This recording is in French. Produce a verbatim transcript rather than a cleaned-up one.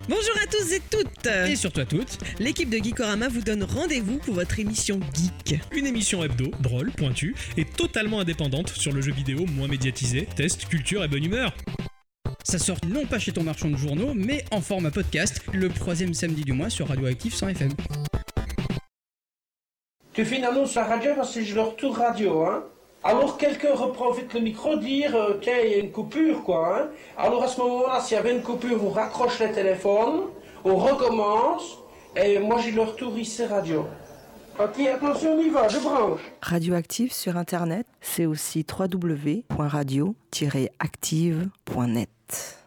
Bonjour à tous et toutes. Et surtout à toutes. L'équipe de Geekorama vous donne rendez-vous pour votre émission Geek. Une émission hebdo, drôle, pointue et totalement indépendante sur le jeu vidéo moins médiatisé, test, culture et bonne humeur. Ça sort non pas chez ton marchand de journaux, mais en format podcast, le troisième samedi du mois sur Radioactive cent F M. Tu fais une annonce à la radio parce que j'ai le retour radio, hein. Alors quelqu'un reprend vite le micro, dire euh, tiens, il y a une coupure, quoi, hein. Alors à ce moment-là, s'il y avait une coupure, on raccroche le téléphone, on recommence, et moi j'ai le retour ici radio. Ok, attention, on y va, je branche. Radioactive sur Internet, c'est aussi w w w point radio tiret active point net.